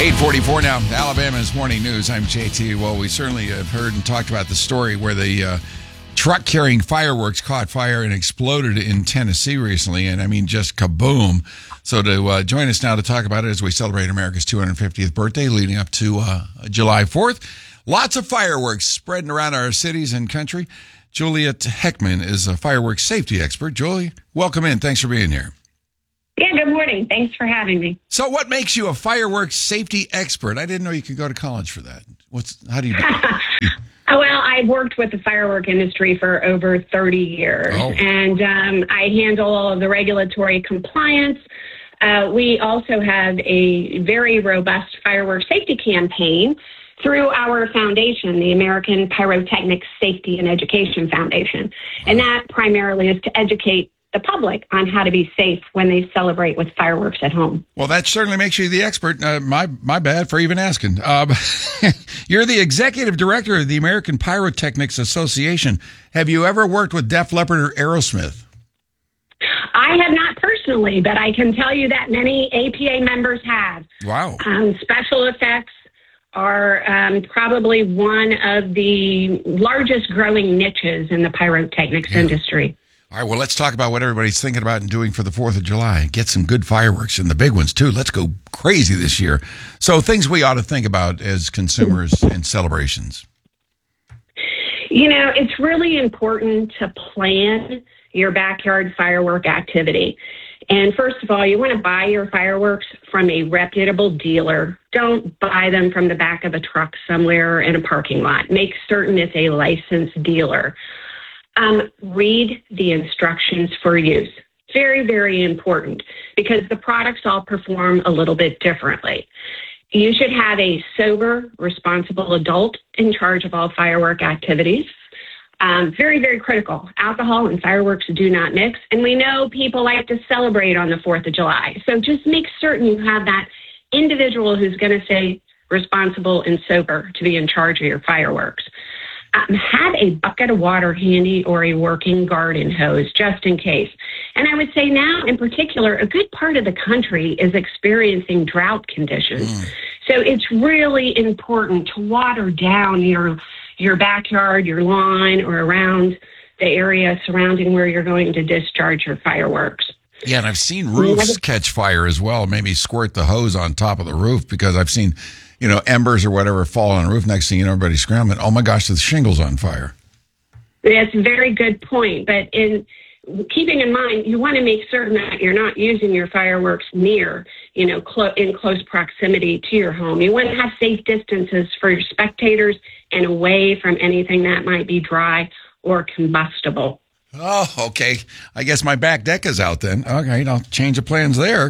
8:44 now, Alabama's Morning News. I'm JT. Well, we certainly have heard and talked about the story where the truck carrying fireworks caught fire and exploded in Tennessee recently, and I mean just kaboom. So to join us now to talk about it as we celebrate America's 250th birthday leading up to July 4th, lots of fireworks spreading around our cities and country. Juliet Heckman is a fireworks safety expert. Julie, welcome in. Thanks for being here. Yeah, good morning. Thanks for having me. So what makes you a fireworks safety expert? I didn't know you could go to college for that. How do you do it? Well, I've worked with the firework industry for over 30 years, and I handle all of the regulatory compliance. We also have a very robust fireworks safety campaign through our foundation, the American Pyrotechnics Safety and Education Foundation. And that primarily is to educate the public on how to be safe when they celebrate with fireworks at home. Well, that certainly makes you the expert. My bad for even asking. You're the executive director of the American Pyrotechnics Association. Have you ever worked with Def Leppard or Aerosmith? I have not personally, but I can tell you that many APA members have. Wow. Special effects are probably one of the largest growing niches in the pyrotechnics industry. All right, well, let's talk about what everybody's thinking about and doing for the 4th of July. Get some good fireworks and the big ones, too. Let's go crazy this year. So things we ought to think about as consumers in celebrations. You know, it's really important to plan your backyard firework activity. And first of all, you want to buy your fireworks from a reputable dealer. Don't buy them from the back of a truck somewhere in a parking lot. Make certain it's a licensed dealer. Read the instructions for use. Very, very important because the products all perform a little bit differently. You should have a sober, responsible adult in charge of all firework activities. Very, very critical. Alcohol and fireworks do not mix. And we know people like to celebrate on the 4th of July. So just make certain you have that individual who's going to stay responsible and sober to be in charge of your fireworks. Have a bucket of water handy or a working garden hose just in case. And I would say now, in particular, a good part of the country is experiencing drought conditions. So it's really important to water down your backyard, your lawn, or around the area surrounding where you're going to discharge your fireworks. Yeah, and I've seen roofs catch fire as well. Maybe squirt the hose on top of the roof because I've seen, embers or whatever fall on a roof. Next thing you know, everybody's scrambling. Oh, my gosh, the shingle's on fire. That's a very good point. But in keeping in mind, you want to make certain that you're not using your fireworks near, in close proximity to your home. You want to have safe distances for your spectators and away from anything that might be dry or combustible. Oh, okay. I guess my back deck is out then. Okay, I'll change the plans there.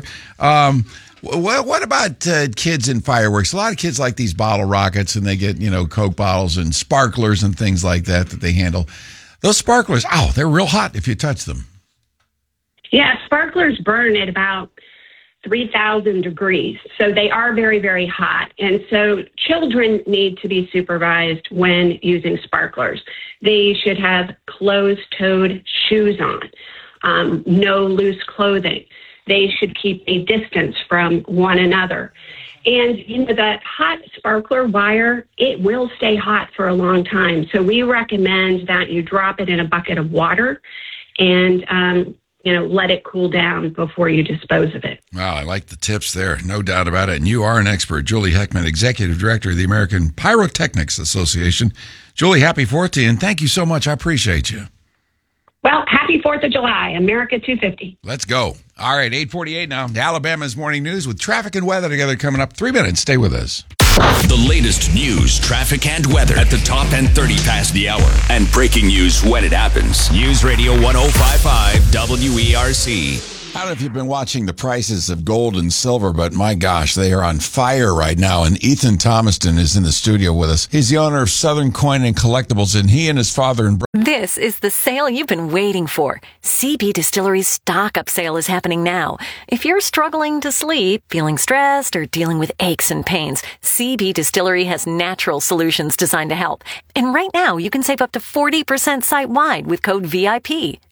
What about kids and fireworks? A lot of kids like these bottle rockets, and they get, Coke bottles and sparklers and things like that they handle. Those sparklers, they're real hot if you touch them. Yeah, sparklers burn at about 3,000 degrees. So they are very, very hot. And so children need to be supervised when using sparklers. They should have closed-toed shoes on, no loose clothing. They should keep a distance from one another. And, that hot sparkler wire, it will stay hot for a long time. So we recommend that you drop it in a bucket of water and, let it cool down before you dispose of it. Wow, I like the tips there. No doubt about it. And you are an expert. Julie Heckman, Executive Director of the American Pyrotechnics Association. Julie, happy 4th to you, and thank you so much. I appreciate you. Well, happy 4th of July, America 250. Let's go. All right, 8:48 now. Alabama's Morning News with traffic and weather together coming up. 3 minutes. Stay with us. The latest news, traffic, and weather at the top and 30 past the hour. And breaking news when it happens. News Radio 105.5 WERC. I don't know if you've been watching the prices of gold and silver, but my gosh, they are on fire right now. And Ethan Thomaston is in the studio with us. He's the owner of Southern Coin and Collectibles, and he and his father and brother. This is the sale you've been waiting for. CB Distillery's stock-up sale is happening now. If you're struggling to sleep, feeling stressed, or dealing with aches and pains, CB Distillery has natural solutions designed to help. And right now, you can save up to 40% site-wide with code VIP.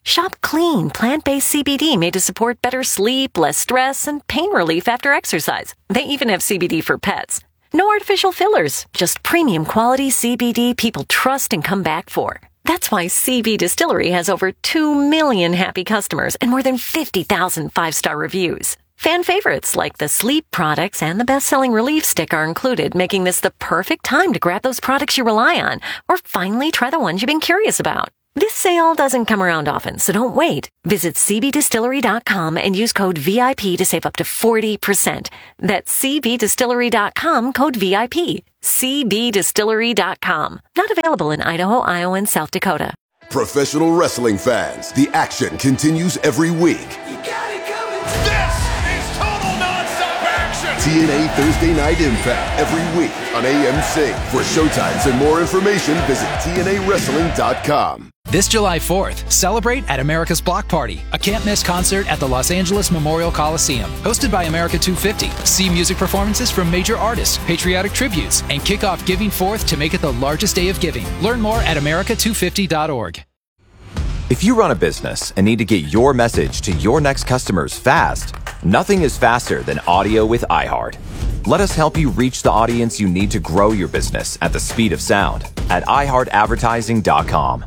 Shop clean, plant-based CBD made to support better sleep, less stress, and pain relief after exercise. They even have CBD for pets. No artificial fillers, just premium quality CBD people trust and come back for. That's why CB Distillery has over 2 million happy customers and more than 50,000 five-star reviews. Fan favorites like the sleep products and the best-selling relief stick are included, making this the perfect time to grab those products you rely on or finally try the ones you've been curious about. This sale doesn't come around often, so don't wait. Visit cbdistillery.com and use code VIP to save up to 40%. That's cbdistillery.com, code VIP. cbdistillery.com. Not available in Idaho, Iowa, and South Dakota. Professional wrestling fans, the action continues every week. You got it coming. This is total nonstop action. TNA Thursday Night Impact every week on AMC. For showtimes and more information, visit TNAWrestling.com. This July 4th, celebrate at America's Block Party, a can't-miss concert at the Los Angeles Memorial Coliseum. Hosted by America 250. See music performances from major artists, patriotic tributes, and kick off Giving Forth to make it the largest day of giving. Learn more at America250.org. If you run a business and need to get your message to your next customers fast, nothing is faster than audio with iHeart. Let us help you reach the audience you need to grow your business at the speed of sound at iHeartAdvertising.com.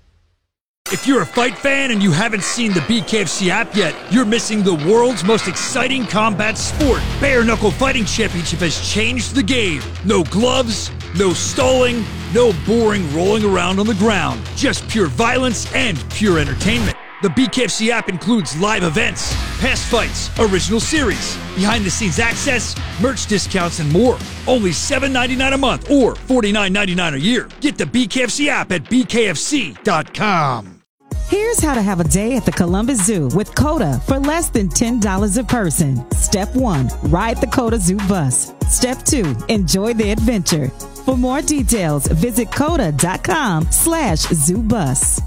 If you're a fight fan and you haven't seen the BKFC app yet, you're missing the world's most exciting combat sport. Bare Knuckle Fighting Championship has changed the game. No gloves, no stalling, no boring rolling around on the ground. Just pure violence and pure entertainment. The BKFC app includes live events, past fights, original series, behind-the-scenes access, merch discounts, and more. Only $7.99 a month or $49.99 a year. Get the BKFC app at bkfc.com. Here's how to have a day at the Columbus Zoo with COTA for less than $10 a person. Step 1, ride the COTA Zoo bus. Step 2, enjoy the adventure. For more details, visit COTA.com/zoobus.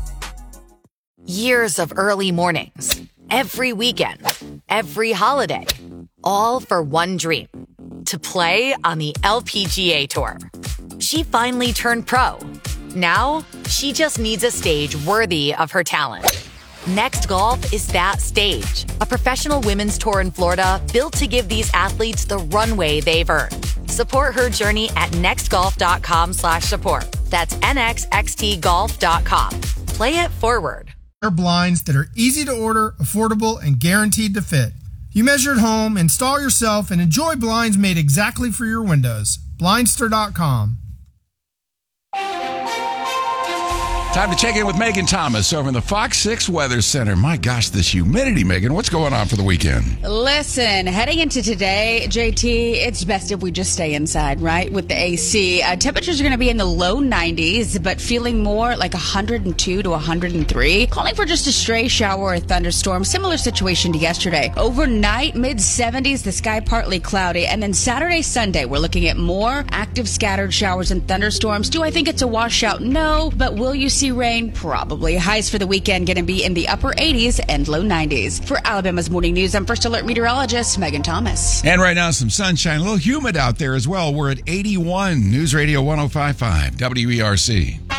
Years of early mornings, every weekend, every holiday, all for one dream, to play on the LPGA Tour. She finally turned pro. Now, she just needs a stage worthy of her talent. Next Golf is that stage, a professional women's tour in Florida built to give these athletes the runway they've earned. Support her journey at nextgolf.com/support. That's nxxtgolf.com. Play it forward. Blinds that are easy to order, affordable, and guaranteed to fit. You measure at home, install yourself, and enjoy blinds made exactly for your windows. Blindster.com. Time to check in with Megan Thomas over in the Fox 6 Weather Center. My gosh, this humidity, Megan. What's going on for the weekend? Listen, heading into today, JT, it's best if we just stay inside, right, with the AC. Temperatures are going to be in the low 90s, but feeling more like 102 to 103. Calling for just a stray shower or thunderstorm. Similar situation to yesterday. Overnight, mid-70s, the sky partly cloudy. And then Saturday, Sunday, we're looking at more active scattered showers and thunderstorms. Do I think it's a washout? No, but will you see rain? Probably. Highs for the weekend going to be in the upper 80s and low 90s. For Alabama's Morning News, I'm First Alert Meteorologist Megan Thomas. And right now, some sunshine. A little humid out there as well. We're at 81. News Radio 105.5 WERC.